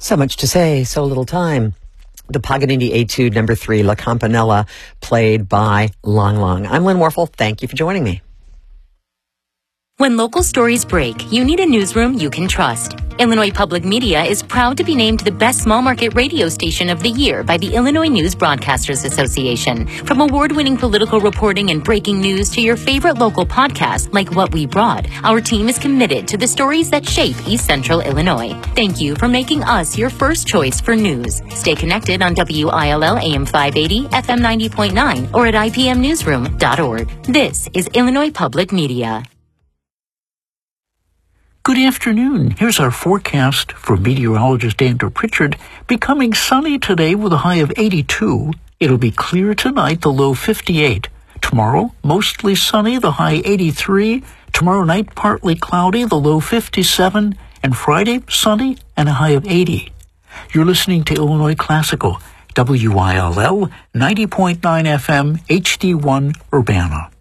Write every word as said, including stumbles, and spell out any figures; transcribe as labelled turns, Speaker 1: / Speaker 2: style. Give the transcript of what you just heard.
Speaker 1: So much to say, so little time. The Paganini Etude number three, La Campanella, played by Lang Lang. I'm Lynn Warfel. Thank you for joining me.
Speaker 2: When local stories break, you need a newsroom you can trust. Illinois Public Media is proud to be named the best small market radio station of the year by the Illinois News Broadcasters Association. From award-winning political reporting and breaking news to your favorite local podcast like What We Brought, our team is committed to the stories that shape East Central Illinois. Thank you for making us your first choice for news. Stay connected on W I L L A M five eighty, F M ninety point nine, or at I P M newsroom dot org. This is Illinois Public Media.
Speaker 3: Good afternoon. Here's our forecast for meteorologist Andrew Pritchard. Becoming sunny today with a high of eighty-two. It'll be clear tonight, the low fifty-eight. Tomorrow, mostly sunny, the high eighty-three. Tomorrow night, partly cloudy, the low fifty-seven. And Friday, sunny and a high of eighty. You're listening to Illinois Classical, W I L L, ninety point nine F M, H D one, Urbana.